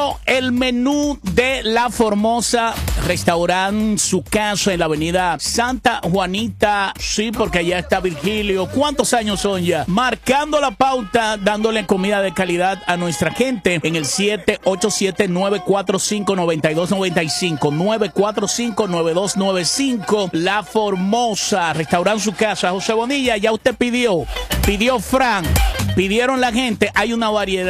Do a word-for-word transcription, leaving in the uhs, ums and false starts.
pidió el menú de La Formosa, restaurante Su Casa en la avenida Santa Juanita. Sí, porque allá está Virgilio. ¿Cuántos años son ya? Marcando la pauta, dándole comida de calidad a nuestra gente en el siete ocho siete, nueve cuatro cinco, nueve dos nueve cinco. nueve cuatro cinco, nueve dos nueve cinco. La Formosa, restaurante Su Casa. José Bonilla, ya usted pidió. Pidió Fran. Pidieron la gente. Hay una variedad.